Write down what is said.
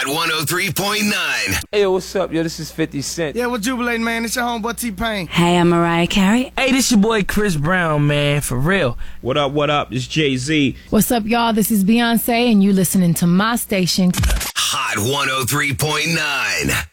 Hot 103.9. Hey, yo, what's up, yo? This is 50 Cent. Yeah, we're jubilating, man. It's your homeboy T-Pain. Hey, I'm Mariah Carey. Hey, this your boy Chris Brown, man, for real. What up, it's Jay-Z. What's up, y'all? This is Beyonce, and you listening to my station. Hot 103.9.